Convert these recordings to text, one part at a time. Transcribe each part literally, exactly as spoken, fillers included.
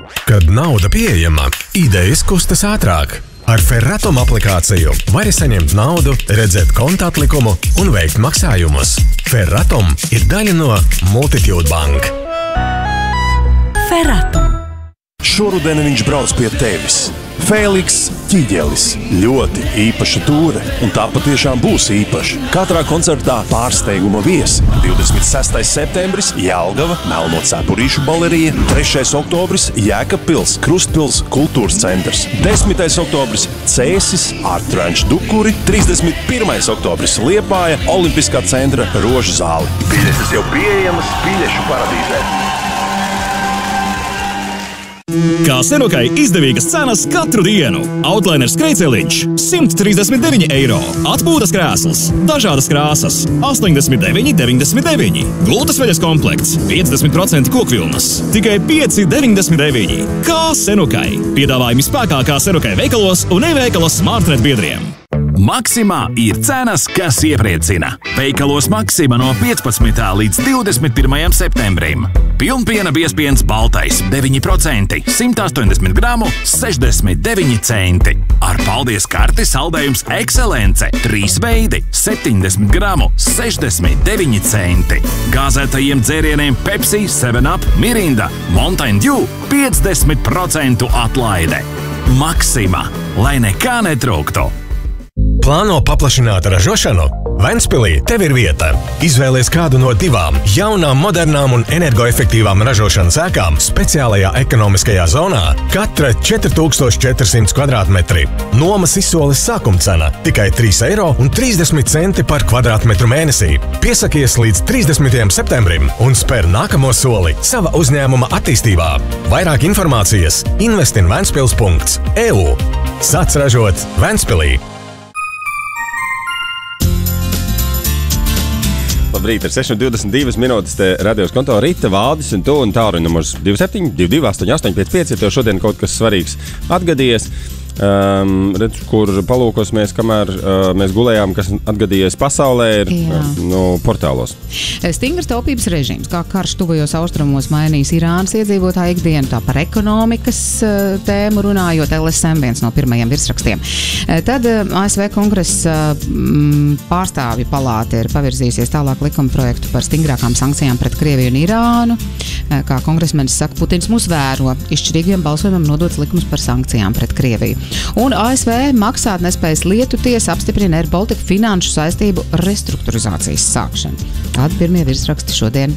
Kad nauda pieejama, idejas kustas ātrāk. Ar Ferratum aplikāciju vari saņemt naudu, redzēt konta atlikumu un veikt maksājumus. Ferratum ir daļa no Multitude Bank. Ferratum. Šoruden viņš brauc pie tevis. Fēliks Ķiģelis. Ļoti īpaša tūre, un tā patiešām būs īpaša. Katrā koncertā pārsteiguma viesi. divdesmit sestais septembris Jelgava, Melno cepurīšu balerija. trešais oktobris Jēkabpils, Krustpils kultūras centrs. desmitais oktobris Cēsis, Art Ranch Dukuri. trīsdesmit pirmais oktobris Liepāja, Olimpiskā centra Rožu zāle. Biļetes jau pieejamas Biļešu paradīzē. Kā Senukai izdevīgas cenas katru dienu. Outliner skrejceliņš simt trīsdesmit deviņi eiro. Atpūtas krēsls, dažādas krāsas astoņdesmit deviņi deviņdesmit deviņi. Gultas veļas komplekts piecdesmit procenti kokvilnas tikai pieci deviņdesmit deviņi. Kā Senukai. Piedāvājumi spēkā kā Senukai veikalos un e-veikalos Smartnet biedriem. Maksimā ir cenas, kas iepriecina. Veikalos Maksima no piecpadsmitā līdz divdesmit pirmajam septembrim. Pilnpiena biezpiens baltais deviņi procenti, simt astoņdesmit gramu, sešdesmit deviņi centi. Ar paldies karti saldējums Ekscelence, trīs veidi, septiņdesmit gramu, sešdesmit deviņi centi. Gāzētajiem dzērieniem Pepsi, seven up, Mirinda, Mountain Dew, piecdesmit procentu atlaide. Maksima, lai nekā netrūktu. Plāno paplašināt ražošanu? Ventspilī tev ir vieta. Izvēlies kādu no divām jaunām, modernām un energoefektīvām ražošanas ēkām speciālajā ekonomiskajā zonā. Katra četri tūkstoši četri simti kvadrātmetri. Nomas izsoles sākuma cena tikai trīs eiro un trīsdesmit centi par kvadrātmetru mēnesī. Piesakies līdz trīsdesmitajam septembrim un spēr nākamo soli sava uzņēmuma attīstībā. Vairāk informācijas investin ventspils punkts e u. Sāc ražot Ventspilī. Labrīt, ir seši divdesmit divas minūtes te radios konto Rita, Valdis un tu un tālruņa numurs divi septiņi, divi divi, astoņi astoņi, pieci pieci, ja tev šodien kaut kas svarīgs atgadījies. Um, redz, kur palūkosimies, kamēr uh, mēs gulējām, kas atgadījies pasaulē, ir uh, no portālos. Stingrs taupības režīms, kā karš tuvajos austrumos mainīs Irānas iedzīvotāju ikdienu, tā par ekonomikas uh, tēmu runājot, L S M viens no pirmajiem virsrakstiem. Uh, tad uh, A S V kongresa uh, pārstāvju palāte ir pavirzījusies tālāk likuma projektu par stingrākām sankcijām pret Krieviju un Irānu. Uh, kā kongresmenis saka, Putins mūs vēro, izšķirīgiem balsojumam nodots likums par sankcijām pret Krieviju. Un A S V maksāt nespējas lietu tiesa apstiprina Air Baltica finanšu saistību restruktūrizācijas sākšanu. Tādi pirmie virsraksti šodien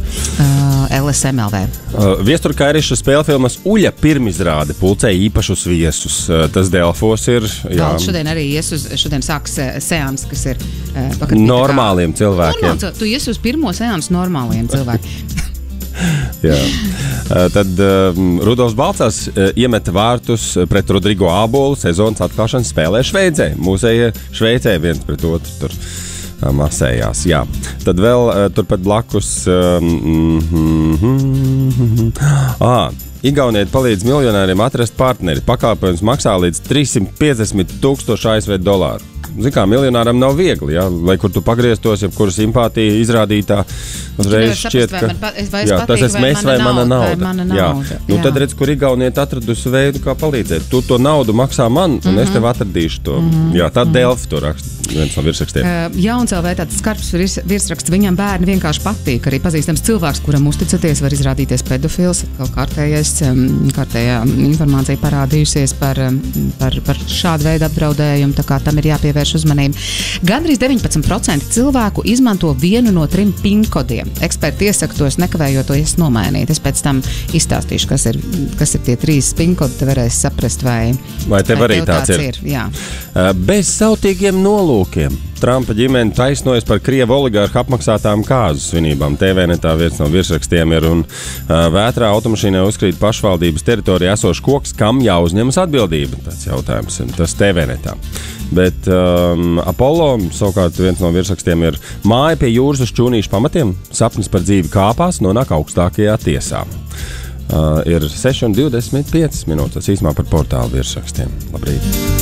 uh, L S M L V. Uh, Viesturkairiša spēlefilmas Uļa pirmizrāde pulcēja īpašus viesus. Uh, tas Delfos ir... Jā. Vēl šodien arī ies uz, šodien sāks uh, seans, kas ir... Uh, normāliem kā, cilvēkiem. Normāli, tu ies uz pirmo seansu normāliem cilvēkiem. Jā. Tad um, Rudolfs Balcārs uh, iemeta vārtus pret Rodrigo Ābolu sezonas atklāšanas spēlē Šveicē. Mūsēja Šveicē viens pret otru tur uh, masējās. Jā. Tad vēl uh, turpat blakus um, mm, mm, mm, ah, Igaunieti palīdz miljonāriem atrast partneri. Pakalpojums maksā līdz trīs simt piecdesmit tūkstoši A S V dolāru. Zin kā, miljonāram nav viegli, jā, lai kur tu pagrieztos, ja kuru simpātiju izrādītā, uzreiz šķiet, ka man, vai jā, tas es mēs vai mana nauda. Vai mana nauda. Jā. Nu, tad redz, kur Igaunieti atradusi veidu, kā palīdzēt. Tu to naudu maksā man, un mm-hmm. es tev atradīšu to. Mm-hmm. Jā, tā Delfi to raksta, viens no virsrakstiem. Uh, Jauns L V tāds skarbs virs, virsraksts, viņam bērni vienkārši patīk. Arī pazīstams cilvēks, kuram uzticaties, var izrādīties pedofils. Kaut kārtējais, um, kārtējā informācija parādījusies par, um, par, par šādu veidu apdraudējumu, tā kā tam ir jāpievērš uzmanību. Gandrīz deviņpadsmit procenti cilvēku izmanto vienu no trim pinkodiem. Eksperti iesaka tos nekavējoties nomainīt. Es pēc tam izstāstīšu, kas ir, kas ir tie trīs pinkodi, te varēs saprast, vai, vai tev vai arī tev tāds, tāds ir. ir. Jā. Bez sautīgiem nolūkiem. Trumpa ģimene taisnojas par Krievu oligārhu apmaksātām kāzu svinībām. T V netā viens no virsrakstiem ir un uh, vētrā automašīnā uzkrīt pašvaldības teritorijā esošs koks, kam jāuzņemas atbildība. Tāds jautājums ir. Tas T V netā. Bet um, Apollo, savukārt viens no virsrakstiem ir māja pie jūras uz čūnīšu pamatiem, sapnis par dzīvi kāpās, nonāk augstākajā tiesā. Uh, ir seši un divdesmit piecas minūtes īsumā par portālu virsrakstiem. Labrīt!